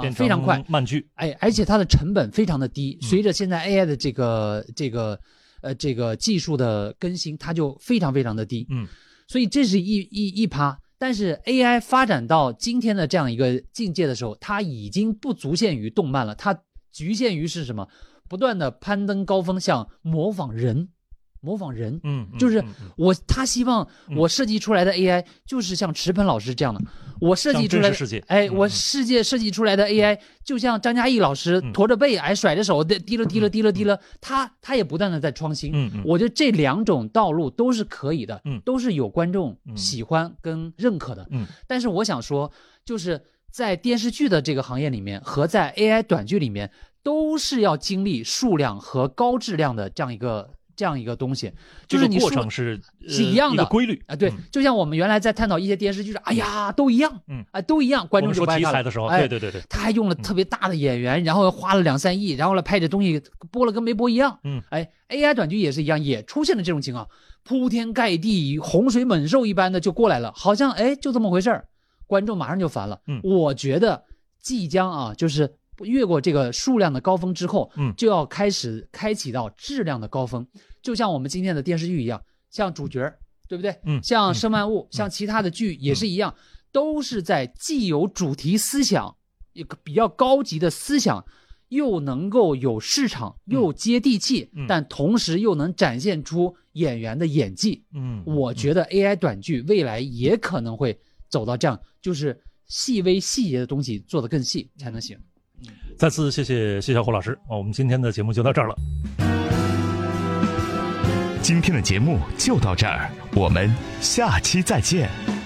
非常快， 慢剧， 而且它的成本非常的低。随着现在 AI 的这个技术的更新，它就非常非常的低。所以这是一趴。但是 AI 发展到今天的这样一个境界的时候，它已经不局限于动漫了，它局限于是什么？不断的攀登高峰，像模仿人，就是他希望我设计出来的 AI 就是像池鹏老师这样的，我设计出来的我设计出来的 AI 就像张嘉译老师驼着背甩着手滴了，他也不断的在创新。我觉得这两种道路都是可以的，都是有观众喜欢跟认可的。但是我想说，就是在电视剧的这个行业里面和在 AI 短剧里面，都是要经历数量和高质量的这样一个东西，就是你这个过程是一样的一个规律啊。对，就像我们原来在探讨一些电视剧，哎呀，都一样，都一样，观众就不爱看了。 说题材的时候，对， 他还用了特别大的演员，然后花了2-3亿，然后呢拍这东西播了跟没播一样。AI 短剧也是一样，也出现了这种情况，铺天盖地，洪水猛兽一般的就过来了，好像就这么回事儿，观众马上就烦了。我觉得即将就是越过这个数量的高峰之后，就要开启到质量的高峰，就像我们今天的电视剧一样，像主角，对不对？像佘曼悟，像其他的剧也是一样，都是在既有主题思想，一个比较高级的思想，又能够有市场，又接地气，但同时又能展现出演员的演技。我觉得 AI 短剧未来也可能会走到这样，就是细微细节的东西做得更细才能行。 再次谢谢谢小虎老师，我们今天的节目就到这儿了。 今天的节目就到这儿，我们下期再见。